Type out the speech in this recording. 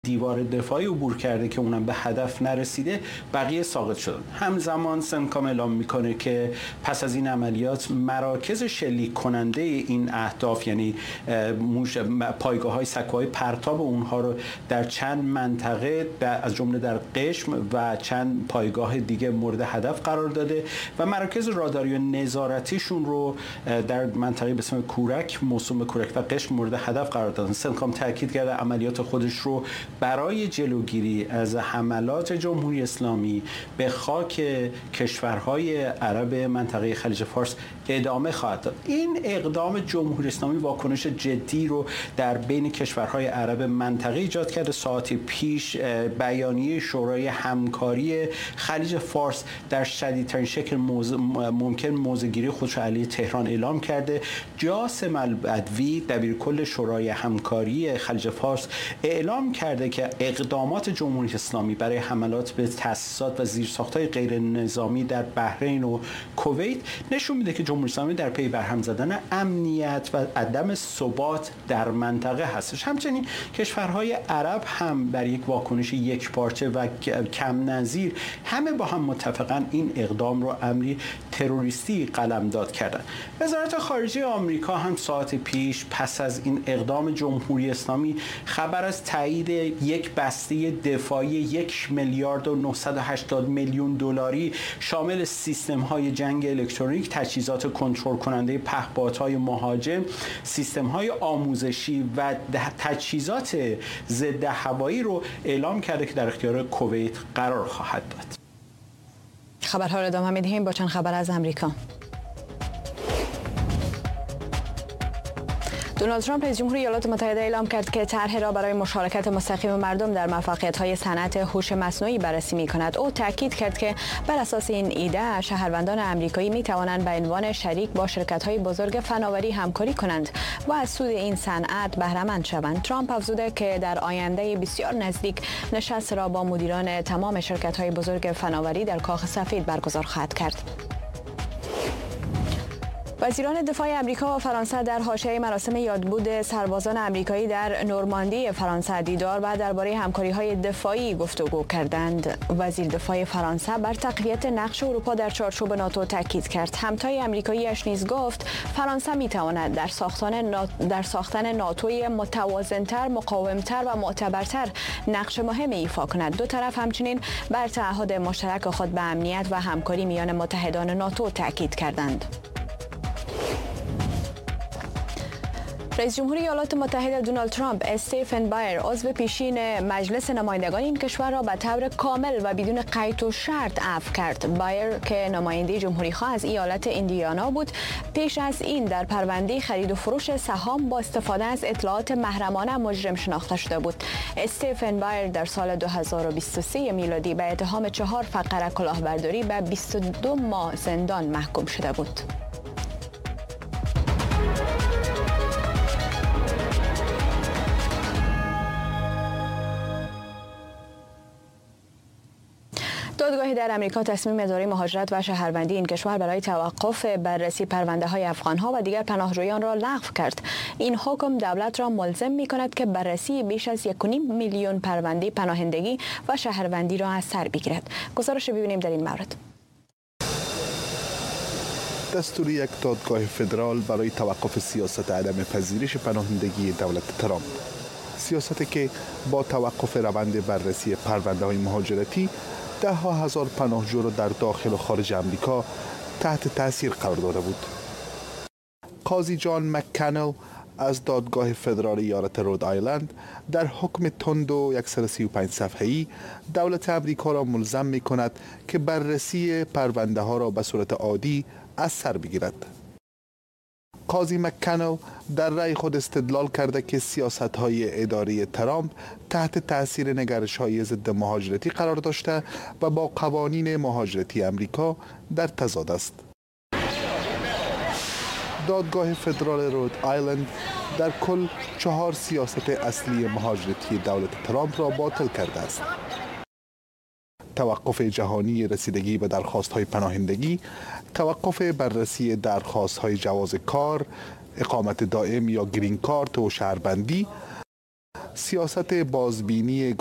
دیوار دفاعی عبور کرده که اونم به هدف نرسیده، بقیه ساقط شدن. همزمان سنتکام اعلام میکنه که پس از این عملیات مراکز شلیک کننده این اهداف، یعنی پایگاه‌های سکوهای پرتاب اونها رو در چند منطقه از جمله در قشم و چند پایگاه دیگه مورد هدف قرار داده و مراکز راداری و نظارتیشون رو در منطقه به اسم کورک، موسوم کورک و قشم مورد هدف قرار دادن. سنتکام تاکید کرده عملیات خودش رو برای جلوگیری از حملات جمهوری اسلامی به خاک کشورهای عرب منطقه خلیج فارس ادامه خواهد داد. این اقدام جمهوری اسلامی واکنش جدی رو در بین کشورهای عرب منطقه ایجاد کرده. ساعتی پیش بیانیه شورای همکاری خلیج فارس در شدیدترین شکل ممکن موضع‌گیری خودش علیه تهران اعلام کرده. جاسم البدوی دبیرکل شورای همکاری خلیج فارس اعلام کرده که اقدامات جمهوری اسلامی برای حملات به تأسیسات و زیرساخت‌های غیر نظامی در بحرین و کویت نشون میده که جمهوری اسلامی در پی برهم زدن امنیت و عدم ثبات در منطقه هستش. همچنین کشورهای عرب هم بر یک واکنش یکپارچه و کم نظیر همه با هم متفقاً این اقدام رو امری تروریستی قلمداد کردن. وزارت خارجه آمریکا هم ساعت پیش پس از این اقدام جمهوری اسلامی خبر از تایید یک بسته دفاعی 1,980,000,000 دلاری شامل سیستم‌های جنگ الکترونیک، تجهیزات کنترل کننده پهپادهای مهاجم، سیستم‌های آموزشی و تجهیزات ضد هوایی رو اعلام کرده که در اختیار کویت قرار خواهد داد. خبرها را ادامه می‌دهیم با چند خبر از امریکا. دونالد ترامپ رئیس جمهور ایالات متحده اعلام کرد که طرحی را برای مشارکت مستقیم مردم در موفقیت‌های صنعت هوش مصنوعی بررسی می‌کند. او تاکید کرد که بر اساس این ایده شهروندان آمریکایی می‌توانند به عنوان شریک با شرکت‌های بزرگ فناوری همکاری کنند و از سود این صنعت بهره مند شوند. ترامپ افزوده که در آینده بسیار نزدیک نشست را با مدیران تمام شرکت‌های بزرگ فناوری در کاخ سفید برگزار خواهد کرد. وزیران دفاع آمریکا و فرانسه در حاشیه مراسم یادبود سربازان آمریکایی در نورماندی فرانسه دیدار و درباره همکاری‌های دفاعی گفتگو کردند. وزیر دفاع فرانسه بر تقویت نقش اروپا در چارچوب ناتو تاکید کرد. همتای آمریکایی‌اش نیز گفت فرانسه می‌تواند در ساختن ناتوی متوازن‌تر، مقاوم‌تر و معتبرتر نقش مهمی ایفا کند. دو طرف همچنین بر تعهد مشترک خود به امنیت و همکاری میان متحدان ناتو تاکید کردند. رئیس جمهور ایالات متحده دونالد ترامپ استیفن بایر عضو پیشین مجلس نمایندگان این کشور را به طور کامل و بدون قید و شرط عفو کرد. بایر که نماینده جمهوری‌خواه از ایالت ایندیانا بود، پیش از این در پرونده خرید و فروش سهام با استفاده از اطلاعات محرمانه مجرم شناخته شده بود. استیفن بایر در سال 2023 میلادی به اتهام 4 فقره کلاهبرداری به 22 ماه زندان محکوم شده بود. دادگاهی در امریکا تصمیم اداره مهاجرت و شهروندی این کشور برای توقف بررسی پرونده‌های افغان‌ها و دیگر پناهجویان را لغو کرد. این حکم دولت را ملزم می‌کند که بررسی بیش از 1.5 میلیون پرونده پناهندگی و شهروندی را از سر بگیرد. گزارش ببینیم در این مورد. دستور یک دادگاه فدرال برای توقف سیاست عدم پذیرش پناهندگی دولت ترامپ. سیاستی که با توقف روند بررسی پرونده‌های مهاجرتی ده ها هزار پناهجو را در داخل و خارج آمریکا تحت تاثیر قرار داده بود. قاضی جان مک‌کنل از دادگاه فدرال ایالت رود آیلند در حکم تند و 135 صفحه‌ای دولت آمریکا را ملزم می‌کند که بررسی پرونده ها را به صورت عادی از سر بگیرد. قاضی مک‌کنل در رأی خود استدلال کرده که سیاست‌های اداری ترامپ تحت تأثیر نگرش‌های ضد مهاجرتی قرار داشته و با قوانین مهاجرتی آمریکا در تضاد است. دادگاه فدرال رود آیلند در کل 4 سیاست اصلی مهاجرتی دولت ترامپ را باطل کرده است. توقف جهانی رسیدگی به درخواست‌های پناهندگی، توقف بررسی درخواست‌های جواز کار، اقامت دائم یا گرین کارت و شهروندی سیاست بازبینی